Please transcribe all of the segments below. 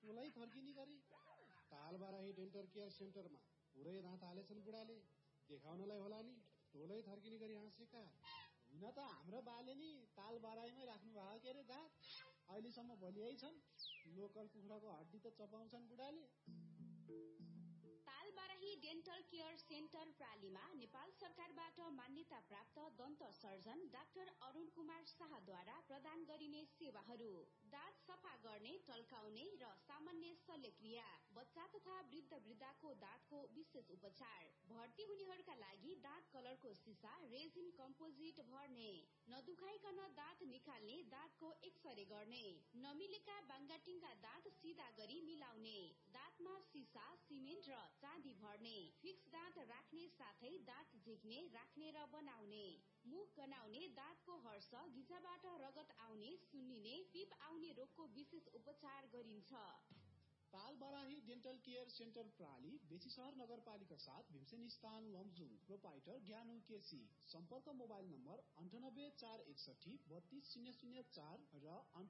टोलै फर्किने गरी तालबाराही dental care सेन्टरमा पुरै दाँत हालेछन् बुढाले। देखाउनलाई होला नि टोलै थर्किने गरी हाँसेका। हुन त हाम्रो बाले नि तालबाराहीमै राख्नु भएको के अरे दाँत, अहिलेसम्म बलियै छन्। लोकल कुखुराको हड्डी त चपाउँछन् बुढाले। तालबाराही डेन्टल केयर सेन्टर प्रालीमा नेपाल सरकारबाट मान्यता प्राप्त दन्त सर्जन डाक्टर अरुण कुमार शाहद्वारा प्रदान गरिने सेवाहरू: दाँत सफा गर्ने, टल्काउने र सामान्य शल्यक्रिया, बच्चा तथा वृद्ध वृद्धाको दाँतको विशेष उपचार, भर्ती हुनेहरूका लागि दाँत कलरको सिसा रेजिन कम्पोजिट भर्ने, नदुखाइकन दाँत निकाल्ने, दाँतको एक्सरे गर्ने, नमिलेका बाङ्गाटिङका दाँत सिधा गरी मिलाउने, दाँतमा सिसा, सिमेन्ट र चाँदी भर्ने, फिक्स दाँत राख्ने साथै दाँत झिक्ने, राख्ने र बनाउने, मुख गनाउने, दाँतको हर्ष, गिजाबाट रगत आउने, सुन्निने, पिप आउने रोगको विशेष उपचार गरिन्छ। तालबाराही डेन्टल केयर सेन्टर प्राली बेसी शहर नगरपालिका 7 भीमसेनी स्थान लमजुङ। प्रोपाइटर ज्ञानु केसी। सम्पर्क मोबाइल नम्बर 9841 32004 र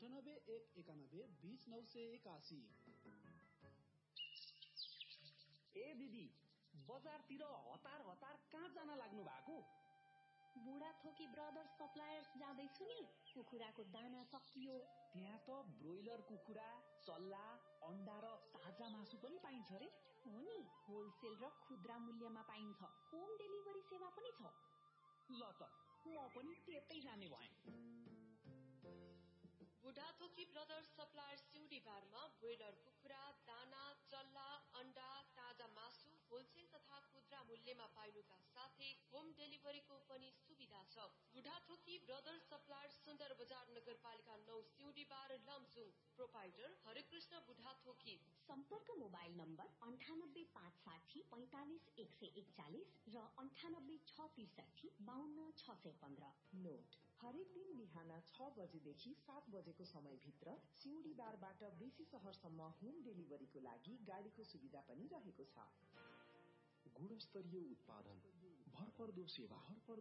9819120981। ए दिदी, बजारतिर हतार हतार कहाँ जान लाग्नु भएको? बुढाथोकी ब्रदर्स सप्लायर्स जाँदैछु नि। कुखुराको दाना सकियो। त्यहाँ त ब्रोइलर कुखुरा, चल्ला, अन्डा र ताजा मासु पनि पाइन्छ रे। हो नि, होलसेल र खुद्रा मूल्यमा पाइन्छ। होम डेलिभरी सेवा पनि छ। ल त म पनि त्यतै जाने भएँ। बुढाथोकी ब्रदर्स सप्लायर सिउडी बारमा ब्रोइलर कुखुरा, दाना, चल्ला, अन्डा, ताजा मासु होलसेल तथा खुद्रा मूल्यमा पाइनुका साथै होम डेलिभरीको पनि सुविधा छ। बुढाथोकी ब्रदर्स सप्लायर सुन्दर बजार नगरपालिका 9 सिउडी बार लमजुङ। प्रोपाइटर हरेकृष्ण बुढाथोकी। सम्पर्क मोबाइल नम्बर 9856 45141 र 9863 52615। नोट: हरेक दिन बिहान 6 बजेदेखि 7 बजेको समयभित्र सिउडी बारबाट बेसी शहरसम्म होम डेलिभरीको लागि गाडीको सुविधा पनि रहेको छ। गुणस्तरीय उत्पादन, भरपर्दो सेवा,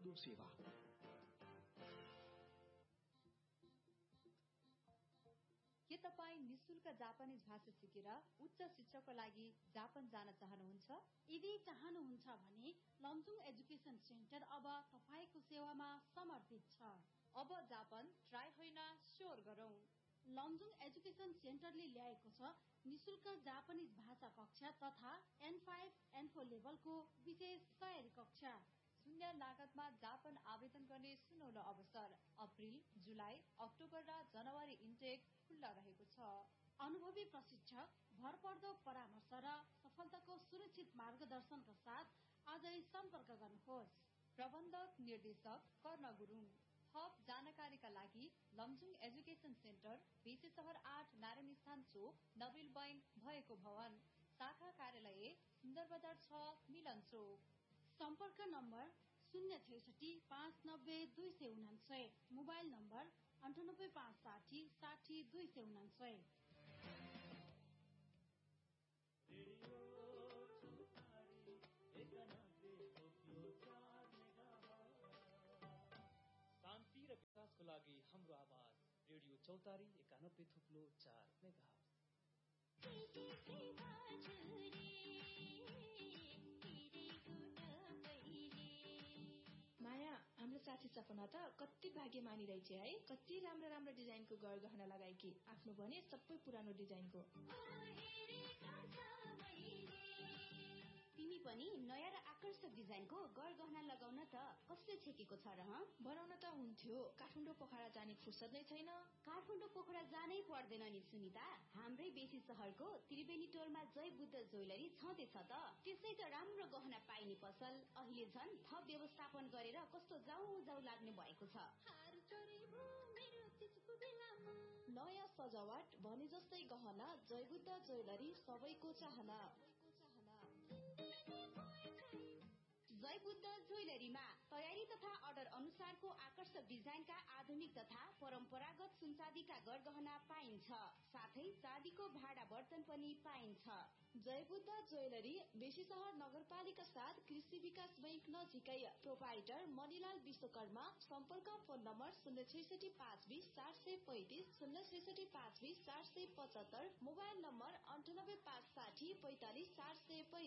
के तपाईँ निशुल्क जापानिज भाषा सिकेर उच्च शिक्षाको लागि जापान जान चाहनुहुन्छ? यदि चाहनुहुन्छ भने लमजुङ एजुकेसन सेन्टर अब तपाईँको सेवामा समर्पित छ। अब जापान ट्राई होइन, स्योर गरौं। लमजुङ एजुकेसन सेन्टरले ल्याएको छ निशुल्क जापानिज भाषा कक्षा तथा N5, N4 लेभलको विशेष तयारी कक्षा। शून्य लागतमा जापान आवेदन गर्ने सुनौलो अवसर। अप्रिल, जुलाई, अक्टोबर र जनवरी इन्टेक खुल्ला रहेको छ। अनुभवी प्रशिक्षक, भरपर्दो परामर्श र सफलताको सुरक्षित मार्गदर्शनका साथ आजै सम्पर्क गर्नुहोस्। प्रबन्धक निर्देशक कर्ण गुरुङ। थप जानकारीका लागि लमजुङ एजुकेसन सेन्टर, बेसी शहर 8 नारायण स्थान चोक, नबिल बैन भएको भवन, शाखा कार्यालय सुन्दर बजार 6 मिलन चोक। सम्पर्क नम्बर 066 590 299, मोबाइल नम्बर 98 560 60 299। शान्ति र विकासको लागि हाम्रो आवाज रेडियो चौतारी 91.4 मेगाहर्ज। माया, हाम्रो साथी सपना त कति भाग्यमानी रहेछ है। कति राम्रो राम्रो डिजाइनको गहना लगाएकी, आफ्नो भने सबै पुरानो डिजाइनको। तिमी पनि नयाँ र आकर्षक डिजाइनको गहना लगाउन त कसले छेकेको छ र? बनाउन त हुन्थ्यो, काठमाडौँ पोखरा जाने फुर्सद नै छैन। काठमाडौँ पोखरा जानै पर्दैन नि सुनिता, हाम्रै बेसी शहरको त्रिवेणी टोलमा जय बुद्ध ज्वेलरी छँदैछ त। त्यसै त राम्रो गहना पाइने पसल अहिले झन् थप व्यवस्थापन गरेर कस्तो जाउ लाग्ने भएको छ। नयाँ सजावट भने जस्तै गहना, जय बुद्ध ज्वेलरी सबैको चाहना। जय बुद्ध ज्वेलरीमा तयारी तथा अर्डर अनुसारको आकर्षक डिजाइनका आधुनिक तथा परम्परागत सुनचाँदीका गहना पाइन्छ। साथै चाँदीको भाडा बर्तन पनि पाइन्छ। जय बुद्ध ज्वेलरी, बेसी शहर नगरपालिका 7 कृषि विकास बैंक नजिकै। प्रोपाइटर मणिलाल विश्वकर्मा। सम्पर्क फोन नम्बर 066 520 435, 066 520 475, मोबाइल नम्बर 45 745